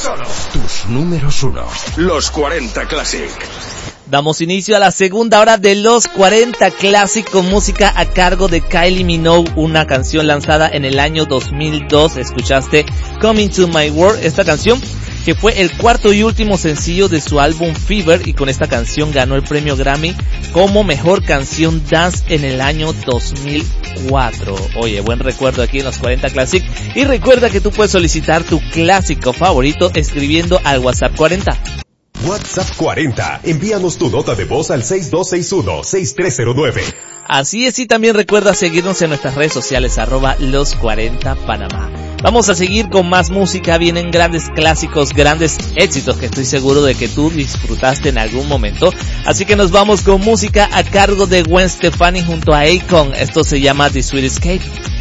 Solo tus números 1. Los 40 Classic. Damos inicio a la segunda hora de Los 40 Classic con música a cargo de Kylie Minogue, una canción lanzada en el año 2002. Escuchaste Coming to My World, esta canción que fue el cuarto y último sencillo de su álbum Fever, y con esta canción ganó el premio Grammy como mejor canción dance en el año 2004. Oye, buen recuerdo aquí en Los 40 Classic. Y recuerda que tú puedes solicitar tu clásico favorito escribiendo al WhatsApp 40. WhatsApp 40. Envíanos tu nota de voz al 6261-6309. Así es, y también recuerda seguirnos en nuestras redes sociales, @los40panamá. Vamos a seguir con más música, vienen grandes clásicos, grandes éxitos que estoy seguro de que tú disfrutaste en algún momento. Así que nos vamos con música a cargo de Gwen Stefani junto a Akon. Esto se llama The Sweet Escape.